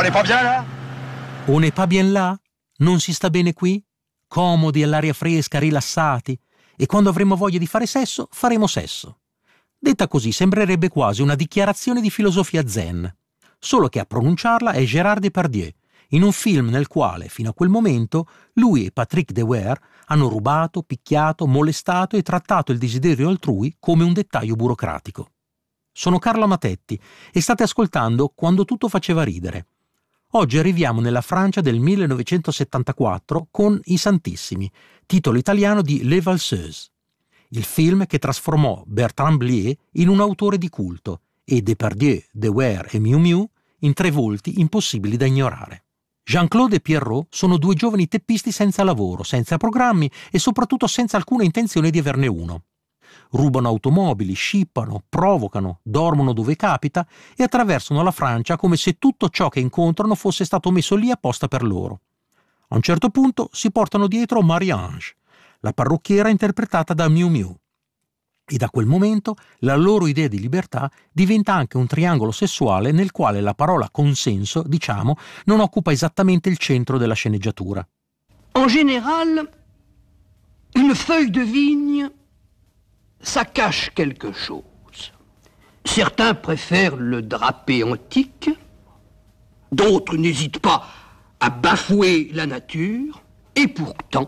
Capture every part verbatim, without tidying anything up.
n'est pas bien là? On n'est pas bien là? Non si sta bene qui? Comodi all'aria fresca, rilassati, e quando avremo voglia di fare sesso, faremo sesso. Detta così sembrerebbe quasi una dichiarazione di filosofia zen, solo che a pronunciarla è Gérard Depardieu, in un film nel quale, fino a quel momento, lui e Patrick Devers hanno rubato, picchiato, molestato e trattato il desiderio altrui come un dettaglio burocratico. Sono Carlo Matetti e state ascoltando Quando tutto faceva ridere. Oggi arriviamo nella Francia del millenovecentosettantaquattro con I Santissimi, titolo italiano di Les Valseuses, il film che trasformò Bertrand Blier in un autore di culto e Depardieu, Devers e Miu Miu in tre volti impossibili da ignorare. Jean-Claude e Pierrot sono due giovani teppisti senza lavoro, senza programmi e soprattutto senza alcuna intenzione di averne uno. Rubano automobili, scippano, provocano, dormono dove capita e attraversano la Francia come se tutto ciò che incontrano fosse stato messo lì apposta per loro. A un certo punto si portano dietro Marie-Ange, la parrucchiera interpretata da Miu Miu. E da quel momento la loro idea di libertà diventa anche un triangolo sessuale nel quale la parola consenso, diciamo, non occupa esattamente il centro della sceneggiatura. En général, une feuille de vigne, ça cache quelque chose. Certains préfèrent le drapé antique, d'autres n'hésitent pas à bafouer la nature, et pourtant,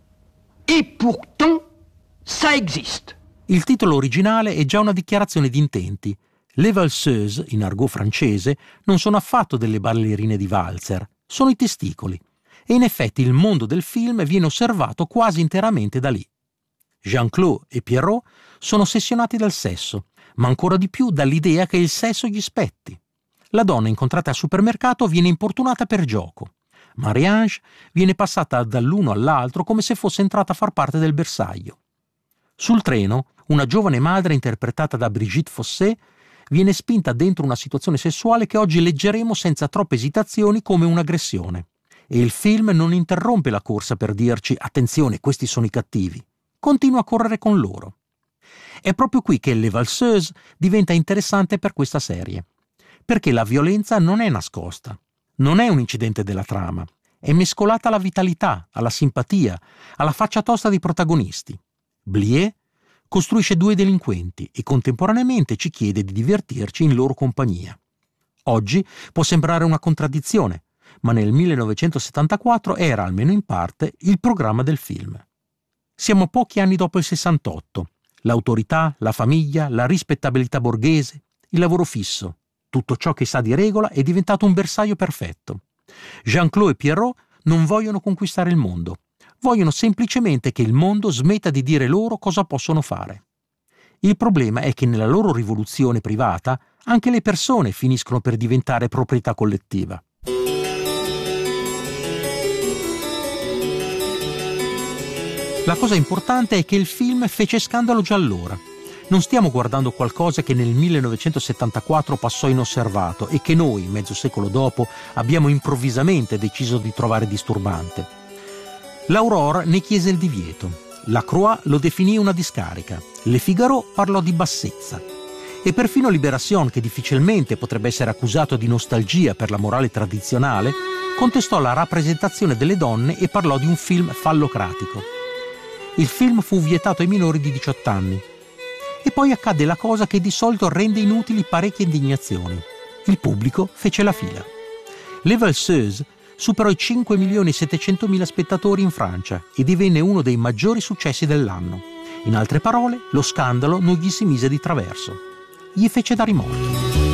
et pourtant, ça existe. Il titolo originale è già una dichiarazione di intenti. Les valseuses, in argot francese, non sono affatto delle ballerine di valzer, sono i testicoli. E in effetti il mondo del film viene osservato quasi interamente da lì. Jean-Claude e Pierrot sono ossessionati dal sesso, ma ancora di più dall'idea che il sesso gli spetti. La donna incontrata al supermercato viene importunata per gioco. Marie-Ange viene passata dall'uno all'altro come se fosse entrata a far parte del bersaglio. Sul treno, una giovane madre interpretata da Brigitte Fossé viene spinta dentro una situazione sessuale che oggi leggeremo senza troppe esitazioni come un'aggressione. E il film non interrompe la corsa per dirci «attenzione, questi sono i cattivi». Continua a correre con loro. È proprio qui che Les Valseuses diventa interessante per questa serie, perché la violenza non è nascosta, non è un incidente della trama, è mescolata alla vitalità, alla simpatia, alla faccia tosta dei protagonisti. Blier costruisce due delinquenti e contemporaneamente ci chiede di divertirci in loro compagnia. Oggi può sembrare una contraddizione, ma nel millenovecentosettantaquattro era, almeno in parte, il programma del film. Siamo pochi anni dopo il sessantotto. L'autorità, la famiglia, la rispettabilità borghese, il lavoro fisso, tutto ciò che sa di regola è diventato un bersaglio perfetto. Jean-Claude e Pierrot non vogliono conquistare il mondo. Vogliono semplicemente che il mondo smetta di dire loro cosa possono fare. Il problema è che nella loro rivoluzione privata anche le persone finiscono per diventare proprietà collettiva. La cosa importante è che il film fece scandalo già allora. Non stiamo guardando qualcosa che nel millenovecentosettantaquattro passò inosservato e che noi, mezzo secolo dopo, abbiamo improvvisamente deciso di trovare disturbante. L'Aurore ne chiese il divieto, la Croix lo definì una discarica, Le Figaro parlò di bassezza e perfino Libération, che difficilmente potrebbe essere accusato di nostalgia per la morale tradizionale, contestò la rappresentazione delle donne e parlò di un film fallocratico. Il film fu vietato ai minori di diciotto anni. E poi accadde la cosa che di solito rende inutili parecchie indignazioni. Il pubblico fece la fila. Les Valseuses superò i cinque milioni e settecentomila spettatori in Francia e divenne uno dei maggiori successi dell'anno. In altre parole, lo scandalo non gli si mise di traverso. Gli fece da rimorchio.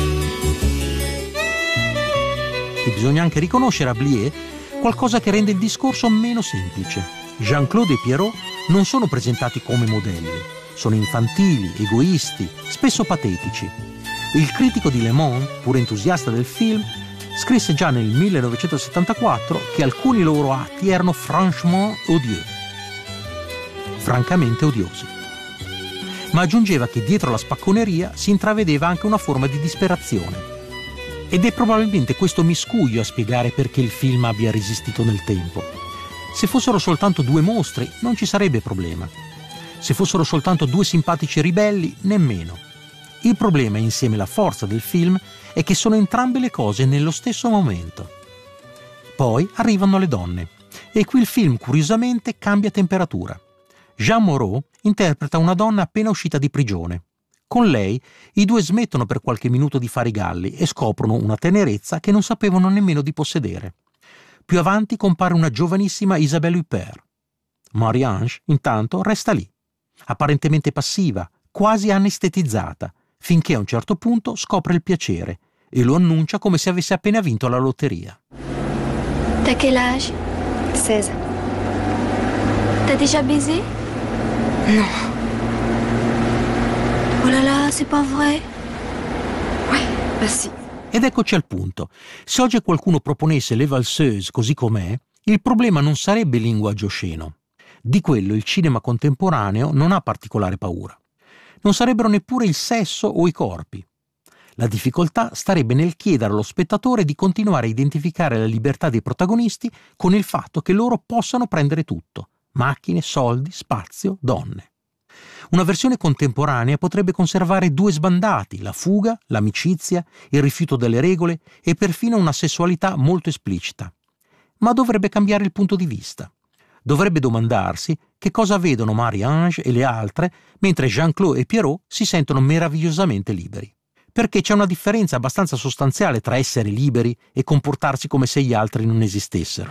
E bisogna anche riconoscere a Blier qualcosa che rende il discorso meno semplice. Jean-Claude e Pierrot non sono presentati come modelli. Sono infantili, egoisti, spesso patetici. Il critico di Le Monde, pur entusiasta del film, scrisse già nel millenovecentosettantaquattro che alcuni loro atti erano franchement odieux, francamente odiosi. Ma aggiungeva che dietro la spacconeria si intravedeva anche una forma di disperazione. Ed è probabilmente questo miscuglio a spiegare perché il film abbia resistito nel tempo. Se fossero soltanto due mostri, non ci sarebbe problema. Se fossero soltanto due simpatici ribelli, nemmeno. Il problema, insieme alla forza del film, è che sono entrambe le cose nello stesso momento. Poi arrivano le donne, e qui il film curiosamente cambia temperatura. Jeanne Moreau interpreta una donna appena uscita di prigione. Con lei i due smettono per qualche minuto di fare i galli e scoprono una tenerezza che non sapevano nemmeno di possedere. Più avanti compare una giovanissima Isabelle Huppert. Marie-Ange, intanto, resta lì, apparentemente passiva, quasi anestetizzata, finché a un certo punto scopre il piacere e lo annuncia come se avesse appena vinto la lotteria. T'as quel âge? seize. T'as déjà baisé? Non. Oh là là, c'est pas vrai? Ouais, bah si. Ed eccoci al punto. Se oggi qualcuno proponesse Les Valseuses così com'è, il problema non sarebbe il linguaggio osceno. Di quello il cinema contemporaneo non ha particolare paura. Non sarebbero neppure il sesso o i corpi. La difficoltà starebbe nel chiedere allo spettatore di continuare a identificare la libertà dei protagonisti con il fatto che loro possano prendere tutto: macchine, soldi, spazio, donne. Una versione contemporanea potrebbe conservare due sbandati: la fuga, l'amicizia, il rifiuto delle regole e perfino una sessualità molto esplicita. Ma dovrebbe cambiare il punto di vista. Dovrebbe domandarsi che cosa vedono Marie-Ange e le altre mentre Jean-Claude e Pierrot si sentono meravigliosamente liberi. Perché c'è una differenza abbastanza sostanziale tra essere liberi e comportarsi come se gli altri non esistessero.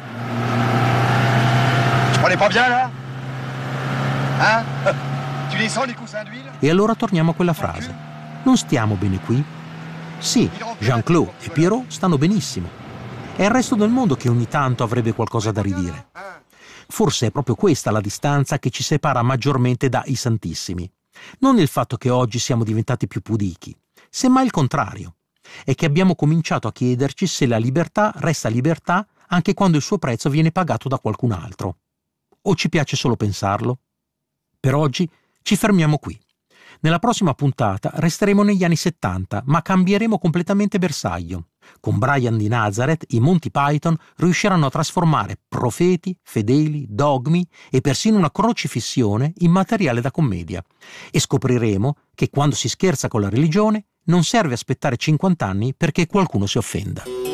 E allora torniamo a quella frase. Non stiamo bene qui? Sì, Jean-Claude e Pierrot stanno benissimo. È il resto del mondo che ogni tanto avrebbe qualcosa da ridire. Forse è proprio questa la distanza che ci separa maggiormente da I Santissimi. Non il fatto che oggi siamo diventati più pudichi, semmai il contrario. È che abbiamo cominciato a chiederci se la libertà resta libertà anche quando il suo prezzo viene pagato da qualcun altro. O ci piace solo pensarlo? Per oggi ci fermiamo qui. Nella prossima puntata resteremo negli anni settanta, ma cambieremo completamente bersaglio. Con Brian di Nazareth, i Monty Python riusciranno a trasformare profeti, fedeli, dogmi e persino una crocifissione in materiale da commedia. E scopriremo che quando si scherza con la religione non serve aspettare cinquanta anni perché qualcuno si offenda.